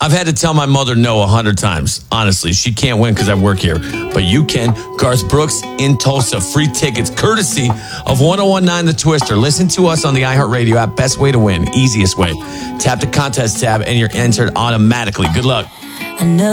I've had to tell my mother no 100 times. Honestly, she can't win because I work here. But you can. Garth Brooks in Tulsa. Free tickets courtesy of 1019 The Twister. Listen to us on the iHeartRadio app. Best way to win. Easiest way. Tap the contest tab and you're entered automatically. Good luck.